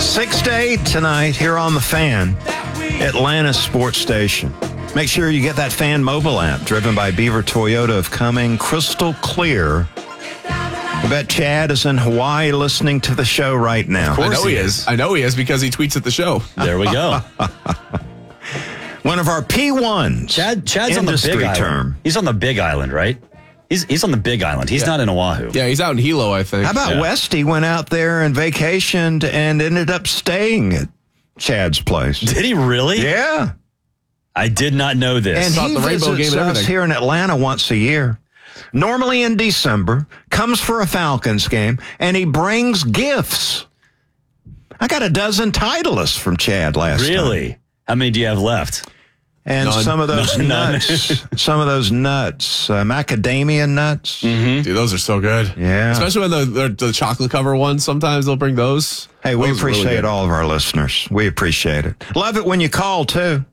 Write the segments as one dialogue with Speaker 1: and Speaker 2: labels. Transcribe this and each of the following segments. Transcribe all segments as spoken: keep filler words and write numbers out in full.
Speaker 1: six to eight tonight here on The Fan, Atlanta Sports Station. Make sure you get that Fan mobile app driven by Beaver Toyota of Cumming, crystal clear. I bet Chad is in Hawaii listening to the show right now.
Speaker 2: Of course I know he is. is. I know he is because he tweets at the show.
Speaker 3: There we go.
Speaker 1: One of our P ones.
Speaker 3: Chad, Chad's on the big island. Term. He's on the big island, right? He's he's on the big island. He's yeah. not in Oahu.
Speaker 2: Yeah, he's out in Hilo, I think.
Speaker 1: How about
Speaker 3: yeah.
Speaker 1: Westy went out there and vacationed and ended up staying at Chad's place?
Speaker 3: Did he really?
Speaker 1: Yeah.
Speaker 3: I did not know this.
Speaker 1: And
Speaker 2: Thought
Speaker 1: he
Speaker 2: the Rainbow
Speaker 1: visits
Speaker 2: game and
Speaker 1: us
Speaker 2: everything.
Speaker 1: here in Atlanta once a year. Normally in December, comes for a Falcons game, and he brings gifts. I got a dozen Titleists from Chad last
Speaker 3: really?
Speaker 1: time.
Speaker 3: Really? How many do you have left?
Speaker 1: And
Speaker 2: None.
Speaker 1: some of those
Speaker 3: None.
Speaker 1: nuts, some of those nuts, uh, macadamia nuts.
Speaker 3: Mm-hmm.
Speaker 2: Dude, those are so good.
Speaker 1: Yeah.
Speaker 2: Especially when the, the, the chocolate cover ones, sometimes they'll bring those.
Speaker 1: Hey, we
Speaker 2: Those are really
Speaker 1: appreciate
Speaker 2: good.
Speaker 1: all of our listeners. We appreciate it. Love it when you call, too.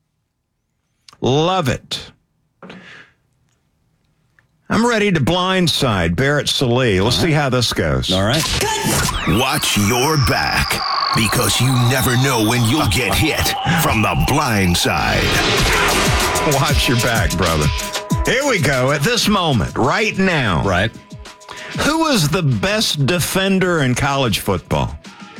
Speaker 1: Love it. I'm ready to blindside Barrett Sallee. Let's see how this goes.
Speaker 3: All right.
Speaker 4: Watch your back, because you never know when you'll get hit from the blind side.
Speaker 1: Watch your back, brother. Here we go. At this moment, right now.
Speaker 3: Right.
Speaker 1: Who is the best defender in college football?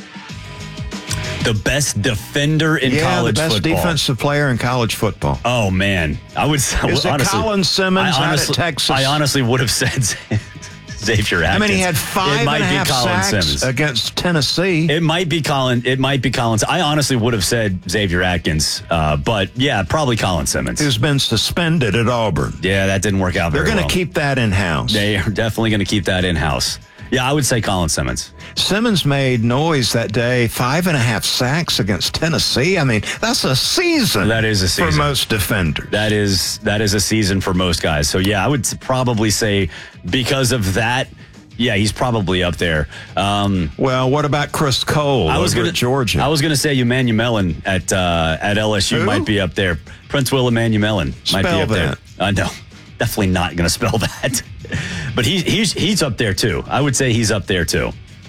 Speaker 3: The best defender in
Speaker 1: yeah,
Speaker 3: college
Speaker 1: the best
Speaker 3: football.
Speaker 1: defensive player in college football.
Speaker 3: Oh, man. I would say.
Speaker 1: Is
Speaker 3: honestly,
Speaker 1: it Colin Simmons
Speaker 3: I
Speaker 1: out
Speaker 3: honestly,
Speaker 1: at Texas?
Speaker 3: I honestly would have said Xavier Atkins.
Speaker 1: I mean, he had five
Speaker 3: it
Speaker 1: and
Speaker 3: might
Speaker 1: a
Speaker 3: be
Speaker 1: half
Speaker 3: Colin
Speaker 1: sacks
Speaker 3: Simmons.
Speaker 1: against Tennessee.
Speaker 3: It might be Colin. It might be Collins. I honestly would have said Xavier Atkins, uh, but yeah, probably Colin Simmons.
Speaker 1: Who's been suspended at Auburn.
Speaker 3: Yeah, that didn't work out very
Speaker 1: They're
Speaker 3: well.
Speaker 1: going to keep that in-house.
Speaker 3: They are definitely going to keep that in-house. Yeah, I would say Colin Simmons.
Speaker 1: Simmons made noise that day, five and a half sacks against Tennessee. I mean, that's a season.
Speaker 3: That is a season
Speaker 1: for most defenders.
Speaker 3: That is that is a season for most guys. So yeah, I would probably say because of that, yeah, he's probably up there. Um,
Speaker 1: well, what about Chris Cole
Speaker 3: I was
Speaker 1: over
Speaker 3: gonna,
Speaker 1: at Georgia?
Speaker 3: I was going to say Emmanuel at uh, at L S U
Speaker 1: Who?
Speaker 3: might be up there. Prince Will Emmanuel might
Speaker 1: Spell
Speaker 3: be up
Speaker 1: that.
Speaker 3: there. Uh, no, definitely not going to spell that. But he, he's he's up there too. I would say he's up there too.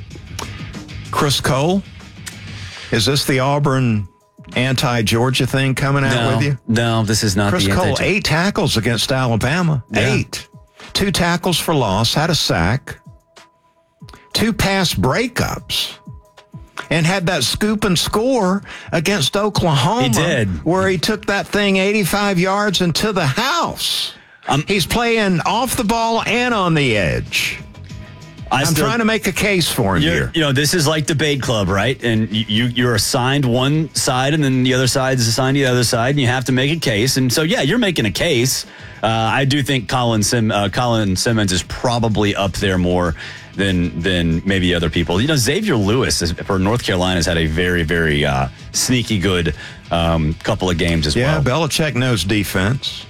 Speaker 1: Chris Cole? Is this the Auburn anti-Georgia thing coming out
Speaker 3: No,
Speaker 1: with you?
Speaker 3: no, this is not
Speaker 1: Chris
Speaker 3: the
Speaker 1: Cole,
Speaker 3: anti-
Speaker 1: eight tackles against Alabama.
Speaker 3: Yeah.
Speaker 1: Eight. Two tackles for loss, had a sack. Two pass breakups. And had that scoop and score against Oklahoma.
Speaker 3: He did.
Speaker 1: Where he took that thing eighty-five yards into the house.
Speaker 3: Um,
Speaker 1: He's playing off the ball and on the edge.
Speaker 3: I
Speaker 1: I'm
Speaker 3: still-
Speaker 1: trying to make a case for him
Speaker 3: You're,
Speaker 1: here.
Speaker 3: you know, this is like debate club, right? And you, you're assigned one side, and then the other side is assigned the other side, and you have to make a case. And so, yeah, you're making a case. Uh, I do think Colin Sim, uh, Colin Simmons is probably up there more than than maybe other people. You know, Xavier Lewis is, for North Carolina has had a very, very uh, sneaky good um, couple of games as
Speaker 1: Yeah,
Speaker 3: well.
Speaker 1: Belichick knows defense.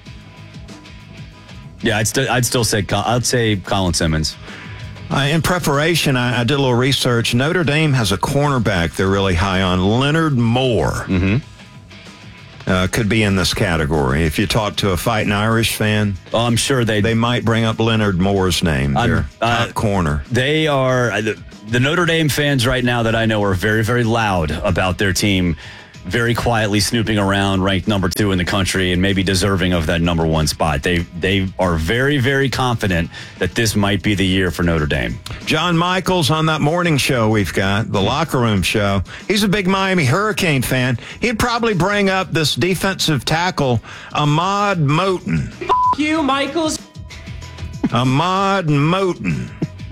Speaker 3: Yeah, I'd still I'd still say Col- I'd say Colin Simmons.
Speaker 1: Uh, in preparation, I, I did a little research. Notre Dame has a cornerback they're really high on, Leonard Moore. Mm-hmm. Uh, could be in this category. If you talk to a Fighting Irish fan,
Speaker 3: Oh, I'm sure they
Speaker 1: they might bring up Leonard Moore's name,
Speaker 3: I'm-
Speaker 1: their
Speaker 3: uh,
Speaker 1: top corner.
Speaker 3: They are uh, the, the Notre Dame fans right now that I know are very, very loud about their team, very quietly snooping around, ranked number two in the country, and maybe deserving of that number one spot. They they are very, very confident that this might be the year for Notre Dame.
Speaker 1: John Michaels on that morning show we've got, the Locker Room Show. He's a big Miami Hurricane fan. He'd probably bring up this defensive tackle, Ahmad Moten.
Speaker 5: F*** you, Michaels.
Speaker 1: Ahmad Moten.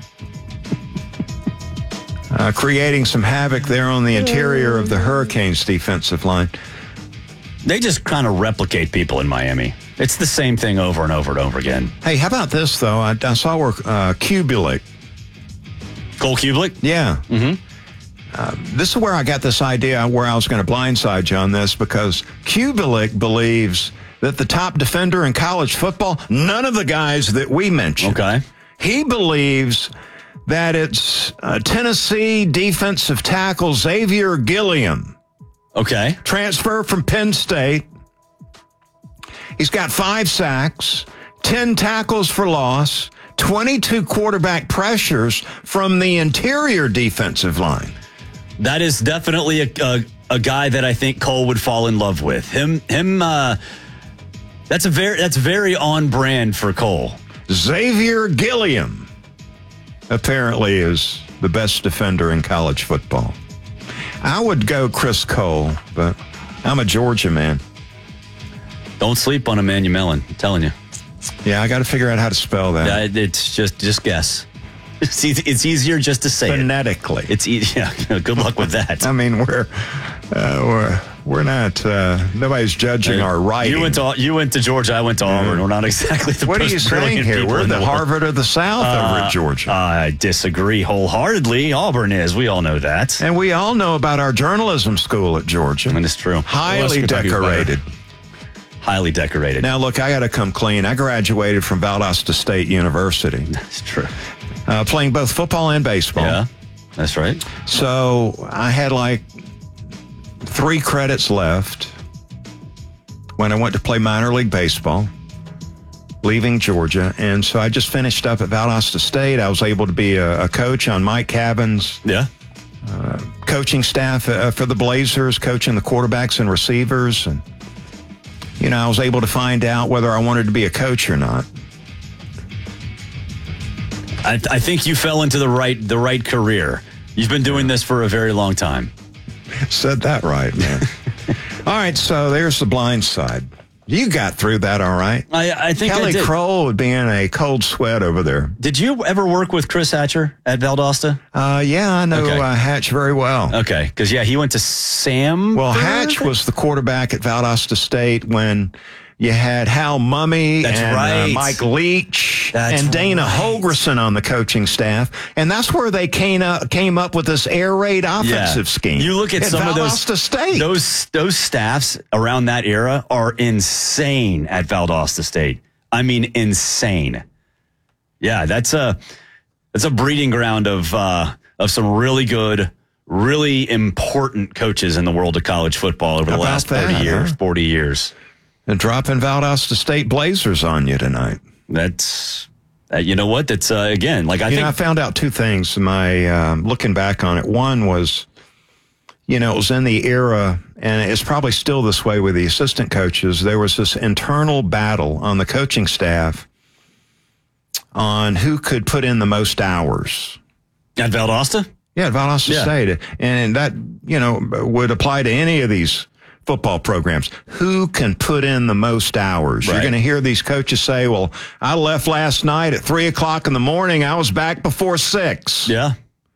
Speaker 1: Uh, creating some havoc there on the interior of the Hurricanes defensive line.
Speaker 3: They just kind of replicate people in Miami. It's the same thing over and over and over again.
Speaker 1: Hey, how about this, though? I, I saw where uh, Kubelik.
Speaker 3: Cole Kubelik?
Speaker 1: Yeah.
Speaker 3: Mm-hmm.
Speaker 1: Uh, this is where I got this idea where I was going to blindside you on this, because Kubelik believes that the top defender in college football, none of the guys that we mentioned.
Speaker 3: Okay.
Speaker 1: He believes that it's uh, Tennessee defensive tackle Xavier Gilliam.
Speaker 3: Okay.
Speaker 1: Transfer from Penn State. He's got five sacks, ten tackles for loss, twenty-two quarterback pressures from the interior defensive line.
Speaker 3: That is definitely a, a a guy that I think Cole would fall in love with. Him, him. Uh, that's a very that's very on brand for Cole.
Speaker 1: Xavier Gilliam apparently is the best defender in college football. I would go Chris Cole, but I'm a Georgia man.
Speaker 3: Don't sleep on Emmanuel Mellon, I'm telling you.
Speaker 1: Yeah, I got to figure out how to spell that.
Speaker 3: Yeah, it's just just guess. It's, e- it's easier just to say
Speaker 1: Phonetically.
Speaker 3: it. It's easy. Yeah, good luck with that.
Speaker 1: I mean, we're uh, we're we're not. Uh, nobody's judging
Speaker 3: Uh,
Speaker 1: our writing.
Speaker 3: You went to you went to Georgia. I went to Auburn. We're not exactly the
Speaker 1: What are
Speaker 3: most
Speaker 1: you saying
Speaker 3: brilliant
Speaker 1: here?
Speaker 3: people
Speaker 1: We're
Speaker 3: in
Speaker 1: the
Speaker 3: world.
Speaker 1: Harvard of the South over at Georgia.
Speaker 3: I disagree wholeheartedly. Auburn is. We all know that.
Speaker 1: And we all know about our journalism school at Georgia.
Speaker 3: And it's true.
Speaker 1: Highly
Speaker 2: West Kentucky's
Speaker 1: decorated.
Speaker 3: Highly decorated.
Speaker 1: Now, look, I got to come clean. I graduated from Valdosta State University,
Speaker 3: That's true.
Speaker 1: uh, playing both football and baseball.
Speaker 3: Yeah, that's right.
Speaker 1: So I had like three credits left when I went to play minor league baseball, leaving Georgia. And so I just finished up at Valdosta State. I was able to be a, a coach on Mike Cabin's
Speaker 3: Yeah.
Speaker 1: coaching staff uh, for the Blazers, coaching the quarterbacks and receivers. And, you know, I was able to find out whether I wanted to be a coach or not.
Speaker 3: I, I think you fell into the right the right career. You've been doing this for a very long time.
Speaker 1: Said that right, man. All right, so there's the blind side. You got through that all right.
Speaker 3: I, I think I
Speaker 1: Kelly
Speaker 3: did.
Speaker 1: Kroll would be in a cold sweat over there.
Speaker 3: Did you ever work with Chris Hatcher at Valdosta?
Speaker 1: Uh, yeah, I know
Speaker 3: Okay.
Speaker 1: uh, Hatch very well.
Speaker 3: Okay, because yeah, he went to Sam.
Speaker 1: Well, Hatch was the quarterback at Valdosta State when you had Hal Mummy
Speaker 3: That's
Speaker 1: and
Speaker 3: right.
Speaker 1: uh, Mike Leach
Speaker 3: That's
Speaker 1: and Dana
Speaker 3: right.
Speaker 1: Holgerson on the coaching staff. And that's where they came up, came up with this air raid offensive scheme.
Speaker 3: You look at, some of those
Speaker 1: Valdosta State.
Speaker 3: those those staffs around that era are insane at Valdosta State. I mean, insane. Yeah, that's a that's a breeding ground of uh, of some really good, really important coaches in the world of college football over the
Speaker 1: How about
Speaker 3: last thirty
Speaker 1: that,
Speaker 3: years,
Speaker 1: huh?
Speaker 3: forty years.
Speaker 1: And dropping Valdosta State Blazers on you tonight.
Speaker 3: That's uh, you know what? That's uh, again like I
Speaker 1: You
Speaker 3: think
Speaker 1: know, I found out two things. My um, looking back on it, one was, you know, it was in the era, and it's probably still this way with the assistant coaches. There was this internal battle on the coaching staff on who could put in the most hours.
Speaker 3: at Valdosta.
Speaker 1: Yeah, at Valdosta
Speaker 3: Yeah.
Speaker 1: State, and that you know would apply to any of these football programs. Who can put in the most hours?
Speaker 3: Right.
Speaker 1: You're going to hear these coaches say, "Well, I left last night at three o'clock in the morning. I was back before six."
Speaker 3: Yeah.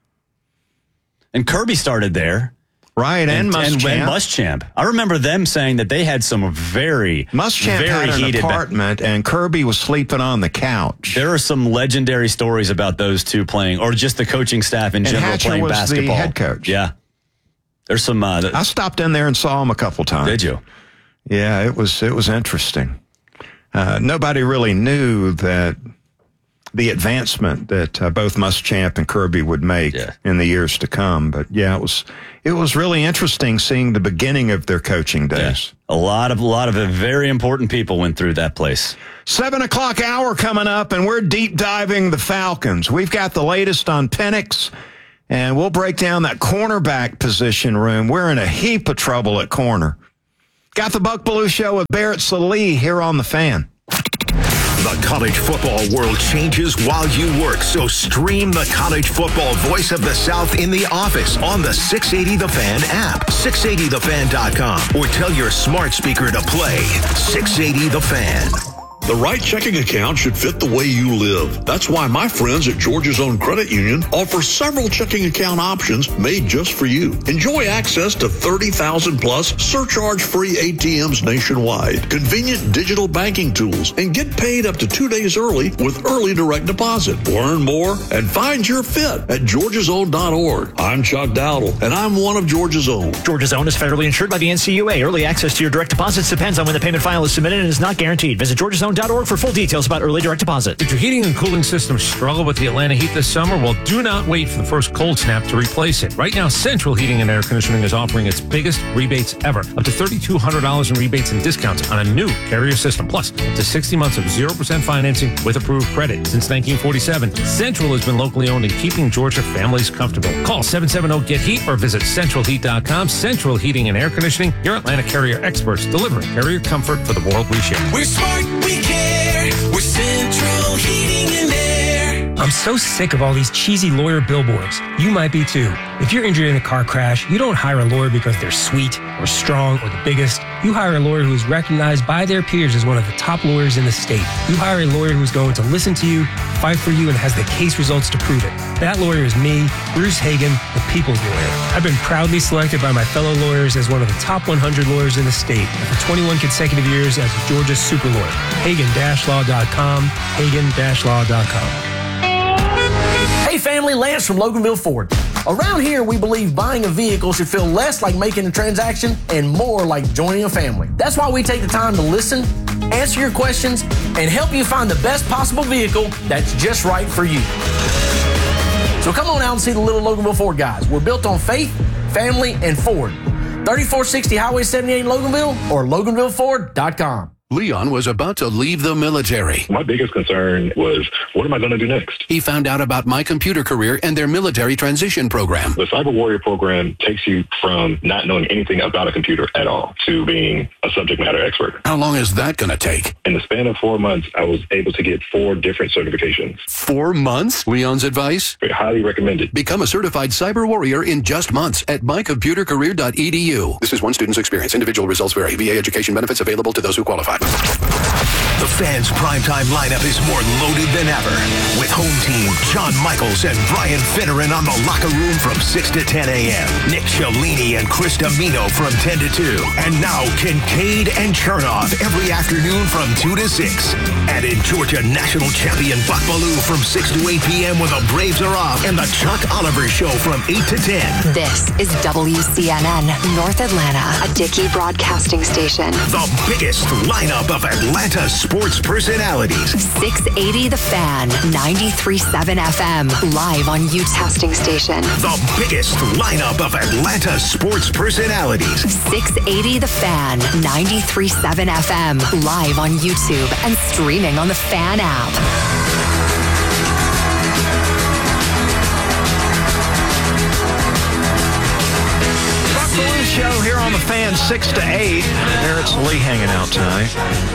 Speaker 3: And Kirby started there.
Speaker 1: Right, and,
Speaker 3: And,
Speaker 1: Muschamp.
Speaker 3: and Muschamp. I remember them saying that they had some very,
Speaker 1: Muschamp
Speaker 3: very
Speaker 1: had an
Speaker 3: heated. ba-
Speaker 1: apartment, and Kirby was sleeping on the couch.
Speaker 3: There are some legendary stories about those two playing, or just the coaching staff in
Speaker 1: And
Speaker 3: general
Speaker 1: Hatcher
Speaker 3: playing
Speaker 1: was the
Speaker 3: basketball.
Speaker 1: head coach.
Speaker 3: Yeah. There's some. Uh, th-
Speaker 1: I stopped in there and saw him a couple times.
Speaker 3: did you?
Speaker 1: Yeah, it was it was interesting. Uh, nobody really knew that the advancement that uh, both Muschamp and Kirby would make
Speaker 3: Yeah.
Speaker 1: in the years to come. But yeah, it was it was really interesting seeing the beginning of their coaching days.
Speaker 3: A lot of a lot of very important people went through that place.
Speaker 1: Seven o'clock hour coming up, and we're deep diving the Falcons. We've got the latest on Penix, and we'll break down that cornerback position room. We're in a heap of trouble at corner. Got the Buck Belue Show with Barrett Salee here on The Fan.
Speaker 4: The college football world changes while you work, so stream the college football voice of the South in the office on the six eighty The Fan app, six eighty the fan dot com, or tell your smart speaker to play six eighty The Fan.
Speaker 5: The right checking account should fit the way you live. That's why my friends at Georgia's Own Credit Union offer several checking account options made just for you. Enjoy access to thirty thousand plus surcharge-free A T Ms nationwide, convenient digital banking tools, and get paid up to two days early with early direct deposit. Learn more and find your fit at georgias own dot org. I'm Chuck Dowdle, and I'm one of Georgia's Own.
Speaker 6: Georgia's Own is federally insured by the N C U A. Early access to your direct deposits depends on when the payment file is submitted and is not guaranteed. Visit georgias own dot org for full details about early direct deposit.
Speaker 7: Did your heating and cooling system struggle with the Atlanta heat this summer? Well, do not wait for the first cold snap to replace it. Right now, Central Heating and Air Conditioning is offering its biggest rebates ever. Up to three thousand two hundred dollars in rebates and discounts on a new Carrier system. Plus, up to sixty months of zero percent financing with approved credit. Since nineteen forty-seven, Central has been locally owned and keeping Georgia families comfortable. Call seven seven zero, get heat or visit central heat dot com. Central Heating and Air Conditioning, your Atlanta Carrier experts, delivering Carrier comfort for the world we share.
Speaker 8: We're smart, we care. We're Central Heating and Air.
Speaker 9: I'm so sick of all these cheesy lawyer billboards. You might be too. If you're injured in a car crash, you don't hire a lawyer because they're sweet or strong or the biggest. You hire a lawyer who is recognized by their peers as one of the top lawyers in the state. You hire a lawyer who's going to listen to you, fight for you, and has the case results to prove it. That lawyer is me, Bruce Hagan, the people's lawyer. I've been proudly selected by my fellow lawyers as one of the top one hundred lawyers in the state, and for twenty-one consecutive years as Georgia's super lawyer. Hagan Law dot com, Hagan Law dot com.
Speaker 10: Hey family, Lance from Loganville Ford. Around here, we believe buying a vehicle should feel less like making a transaction and more like joining a family. That's why we take the time to listen, answer your questions, and help you find the best possible vehicle that's just right for you. So come on out and see the little Loganville Ford guys. We're built on faith, family, and Ford. thirty-four sixty Highway seventy-eight in Loganville or Loganville Ford dot com.
Speaker 11: Leon was about to leave the military.
Speaker 12: My biggest concern was, what am I going to do next?
Speaker 11: He found out about My Computer Career and their military transition program.
Speaker 12: The Cyber Warrior program takes you from not knowing anything about a computer at all to being a subject matter expert.
Speaker 11: How long is that going to take?
Speaker 12: In the span of four months, I was able to get four different certifications.
Speaker 11: Four months? Leon's advice?
Speaker 12: I highly recommend it.
Speaker 11: Become a certified cyber warrior in just months at my computer career dot e d u. This is one student's experience. Individual results vary. V A education benefits available to those who qualify.
Speaker 4: The Fan's primetime lineup is more loaded than ever. With home team John Michaels and Brian Finneran on the locker room from six to ten a.m. Nick Cellini and Chris Domino from ten to two. And now Kincaid and Chernoff every afternoon from two to six. And in Georgia, national champion Buck Bellew from six to eight p.m. when the Braves are off. And the Chuck Oliver Show from eight to ten.
Speaker 13: This is W C N N North Atlanta, a Dickey broadcasting station.
Speaker 4: The biggest lineup of Atlanta sports personalities.
Speaker 13: six eighty The Fan, ninety-three point seven F M, live on U Testing Station.
Speaker 4: The biggest lineup of Atlanta sports personalities.
Speaker 13: six eighty The Fan, ninety-three point seven F M, live on YouTube and streaming on the Fan app.
Speaker 1: Show here on the Fan, six to eight. Barrett's Lee hanging out tonight.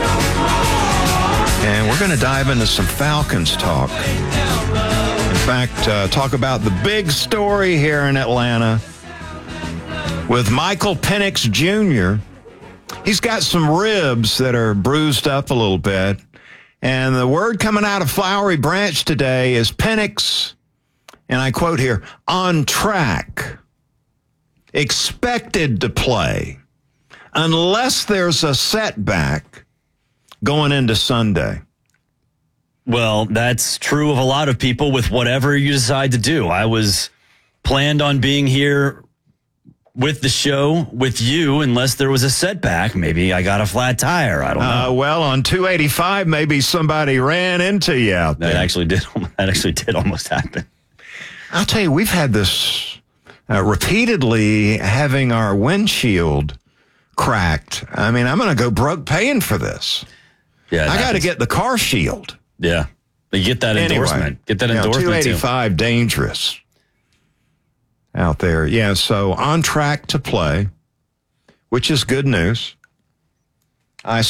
Speaker 1: And we're going to dive into some Falcons talk. In fact, uh, talk about the big story here in Atlanta with Michael Penix Junior He's got some ribs that are bruised up a little bit. And the word coming out of Flowery Branch today is Penix, and I quote here, on track. Expected to play unless there's a setback going into Sunday.
Speaker 3: Well, that's true of a lot of people with whatever you decide to do. I was planned on being here with the show with you unless there was a setback. Maybe I got a flat tire. I don't know.
Speaker 1: Uh, well, on two eighty-five, maybe somebody ran into you out there.
Speaker 3: That actually did. That actually did almost happen.
Speaker 1: I'll tell you, we've had this Uh, repeatedly having our windshield cracked. I mean, I'm going to go broke paying for this.
Speaker 3: Yeah,
Speaker 1: I got to get the car shield.
Speaker 3: Yeah, you get that
Speaker 1: anyway,
Speaker 3: endorsement. Get that
Speaker 1: you know,
Speaker 3: endorsement.
Speaker 1: two eighty-five, too. Dangerous out there. Yeah, so on track to play, which is good news. I